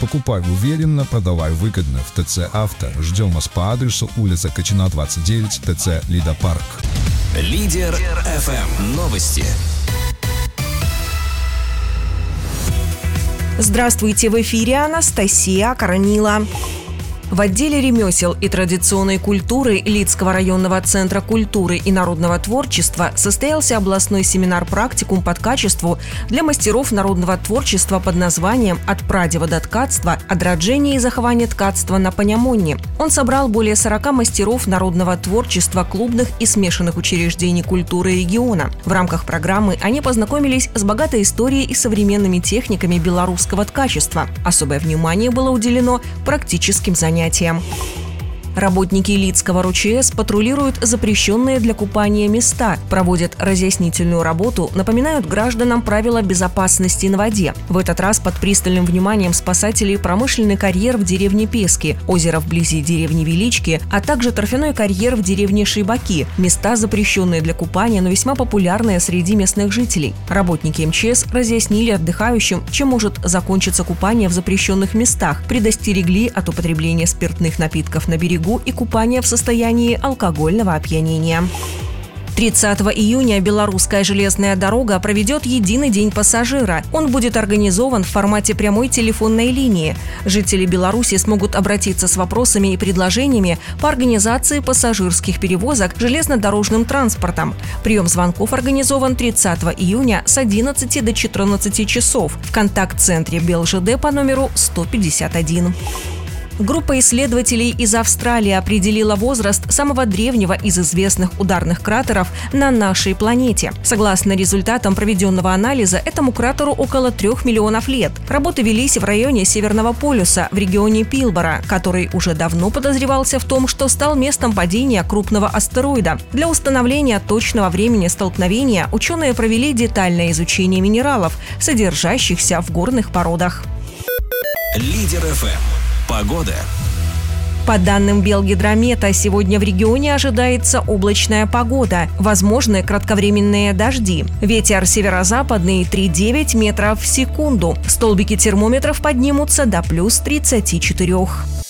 Покупай уверенно, продавай выгодно в ТЦ «Авто». Ждем вас по адресу улица Качина, 29, ТЦ «Лидопарк». Лидер ФМ. Новости. Здравствуйте, в эфире Анастасия Коронила. В отделе ремесел и традиционной культуры Лидского районного центра культуры и народного творчества состоялся областной семинар-практикум по качеству для мастеров народного творчества под названием «От прадева до ткацтва. Одраджение и захование ткацтва на Панямонне». Он собрал более 40 мастеров народного творчества клубных и смешанных учреждений культуры региона. В рамках программы они познакомились с богатой историей и современными техниками белорусского ткачества. Особое внимание было уделено практическим занятиям. Работники Лидского РУЧС патрулируют запрещенные для купания места, проводят разъяснительную работу, напоминают гражданам правила безопасности на воде. В этот раз под пристальным вниманием спасателей промышленный карьер в деревне Пески, озеро вблизи деревни Велички, а также торфяной карьер в деревне Шейбаки. Места, запрещенные для купания, но весьма популярные среди местных жителей. Работники МЧС разъяснили отдыхающим, чем может закончиться купание в запрещенных местах, предостерегли от употребления спиртных напитков на берегу и купания в состоянии алкогольного опьянения. 30 июня Белорусская железная дорога проведет единый день пассажира. Он будет организован в формате прямой телефонной линии. Жители Беларуси смогут обратиться с вопросами и предложениями по организации пассажирских перевозок железнодорожным транспортом. Прием звонков организован 30 июня с 11 до 14 часов в контакт-центре БелЖД по номеру 151. Группа исследователей из Австралии определила возраст самого древнего из известных ударных кратеров на нашей планете. Согласно результатам проведенного анализа, этому кратеру около 3 миллионов лет. Работы велись в районе Северного полюса, в регионе Пилбара, который уже давно подозревался в том, что стал местом падения крупного астероида. Для установления точного времени столкновения ученые провели детальное изучение минералов, содержащихся в горных породах. Лидер ФМ. Погода. По данным Белгидромета, сегодня в регионе ожидается облачная погода, возможны кратковременные дожди. Ветер северо-западный 3,9 метров в секунду. Столбики термометров поднимутся до плюс 34.